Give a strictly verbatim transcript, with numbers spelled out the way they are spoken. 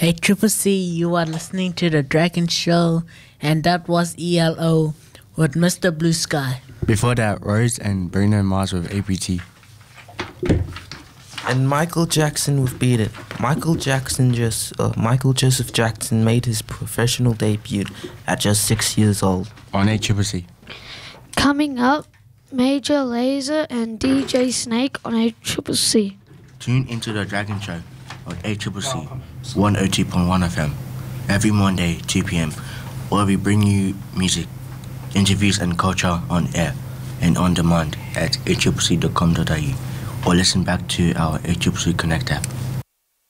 Hey Triple C, you are listening to The Dragon Show, and that was E L O with Mister Blue Sky. Before that, Rose and Bruno Mars with A P T. And Michael Jackson with Beat It. Michael Jackson just, uh, Michael Joseph Jackson made his professional debut at just six years old. On A Triple C. Coming up, Major Lazer and D J Snake on A Triple C. Tune into The Dragon Show on A Triple C, one oh two point one F M, every Monday, two p.m, where we bring you music, interviews and culture on air and on demand at a triple c dot com dot a u, or listen back to our A Triple C Connect app.